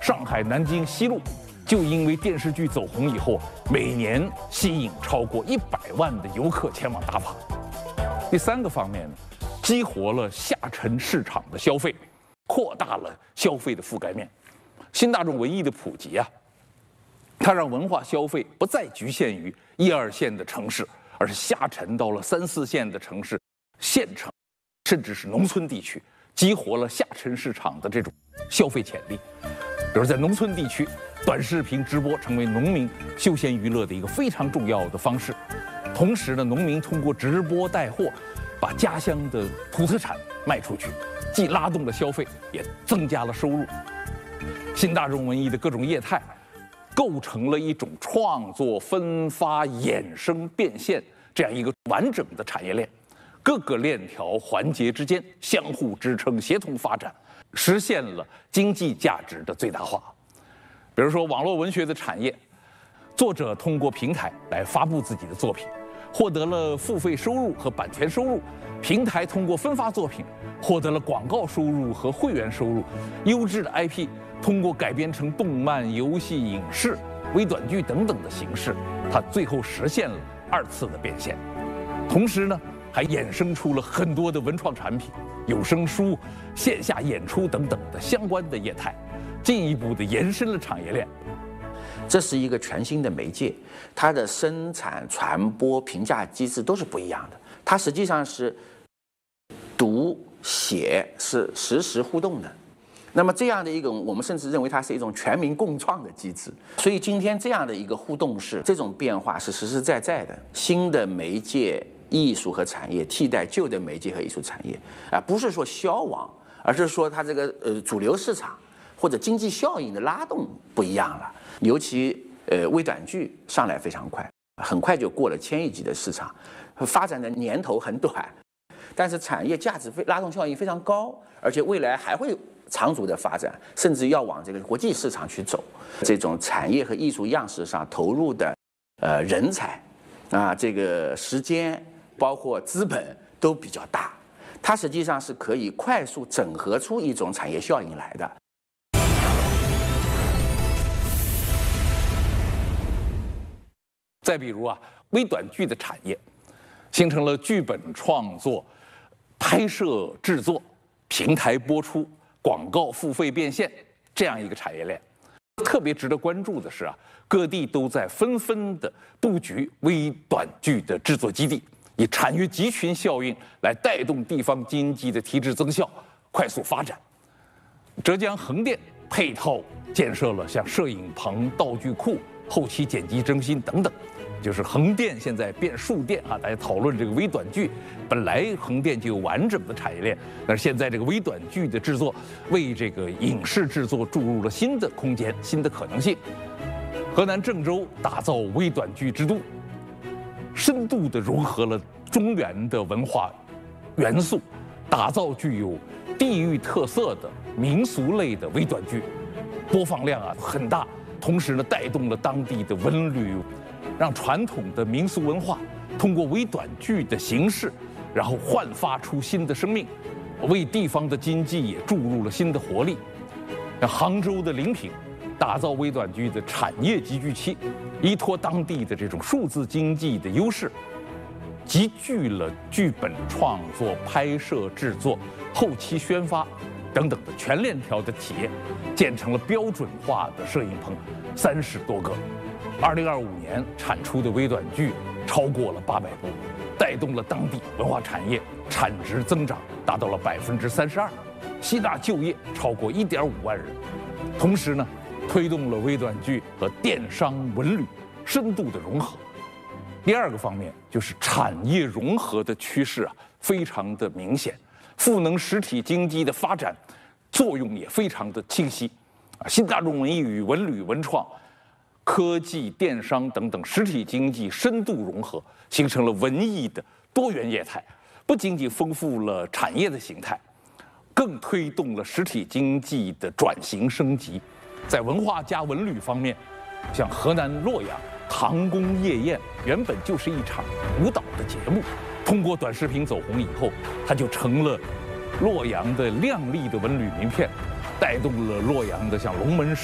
上海南京西路，就因为电视剧走红以后，每年吸引超过100万的游客前往打卡。第三个方面呢，激活了下沉市场的消费，扩大了消费的覆盖面。新大众文艺的普及啊，它让文化消费不再局限于1、2线的城市，而是下沉到了3、4线的城市、县城，甚至是农村地区，激活了下沉市场的这种消费潜力。比如在农村地区，短视频直播成为农民休闲娱乐的一个非常重要的方式。同时呢，农民通过直播带货，把家乡的土特产卖出去，既拉动了消费，也增加了收入。新大众文艺的各种业态，构成了一种创作、分发、衍生、变现这样一个完整的产业链，各个链条环节之间相互支撑、协同发展，实现了经济价值的最大化。比如说网络文学的产业，作者通过平台来发布自己的作品，获得了付费收入和版权收入；平台通过分发作品，获得了广告收入和会员收入；优质的 IP 通过改编成动漫、游戏、影视、微短剧等等的形式，它最后实现了2次的变现。同时呢，还衍生出了很多的文创产品、有声书、线下演出等等的相关的业态，进一步的延伸了产业链。 这是一个全新的媒介，它的生产、传播、评价机制都是不一样的。它实际上是读写是实时互动的。那么这样的一种，我们甚至认为它是一种全民共创的机制。所以今天这样的一个互动式，这种变化是实实在在的。新的媒介、艺术和产业替代旧的媒介和艺术产业，不是说消亡，而是说它这个主流市场或者经济效应的拉动不一样了。尤其微短剧上来非常快，很快就过了1000亿级的市场，发展的年头很短，但是产业价值拉动效应非常高，而且未来还会长足的发展，甚至要往这个国际市场去走。这种产业和艺术样式上投入的人才这个时间包括资本都比较大，它实际上是可以快速整合出一种产业效应来的。 再比如微短剧的产业，形成了剧本创作、拍摄制作、平台播出、广告付费变现这样一个产业链。特别值得关注的是各地都在纷纷的布局微短剧的制作基地，以产业集群效应来带动地方经济的提质增效、快速发展。浙江横店配套建设了像摄影棚、道具库、后期剪辑中心等等。就是横店现在变数店大家讨论这个微短剧，本来横店就有完整的产业链，但是现在这个微短剧的制作，为这个影视制作注入了新的空间、新的可能性。河南郑州打造微短剧之都，深度地融合了中原的文化元素，打造具有地域特色的民俗类的微短剧，播放量很大，同时呢带动了当地的文旅。让传统的民俗文化通过微短剧的形式，然后焕发出新的生命，为地方的经济也注入了新的活力。像杭州的临平，打造微短剧的产业集聚期，依托当地的这种数字经济的优势，集聚了剧本创作、拍摄、制作、后期宣发等等的全链条的企业，建成了标准化的摄影棚30多个。2025年产出的微短剧超过了800部，带动了当地文化产业产值增长达到了32%，吸纳就业超过1.5万人。同时呢，推动了微短剧和电商文旅深度的融合。第二个方面就是产业融合的趋势非常的明显，赋能实体经济的发展作用也非常的清晰。新大众文艺与文旅文创、科技、电商等等实体经济深度融合，形成了文艺的多元业态，不仅仅丰富了产业的形态，更推动了实体经济的转型升级。在文化加文旅方面，像河南洛阳唐宫夜宴原本就是一场舞蹈的节目，通过短视频走红以后，它就成了洛阳的亮丽的文旅名片，带动了洛阳的像龙门